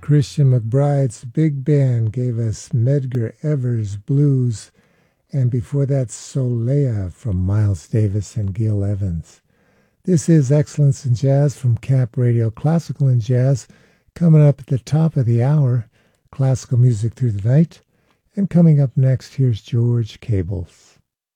Christian McBride's big band gave us Medgar Evers Blues, and before that Solea from Miles Davis and Gil Evans. This is Excellence in Jazz from Cap Radio, Classical and Jazz, coming up at the top of the hour, classical music through the night. And coming up next, here's George Cables.